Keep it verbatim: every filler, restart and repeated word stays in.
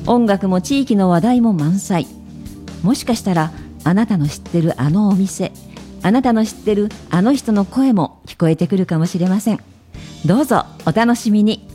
音楽も地域の話題も満載。もしかしたらあなたの知ってるあのお店、あなたの知ってるあの人の声も聞こえてくるかもしれません。どうぞお楽しみに。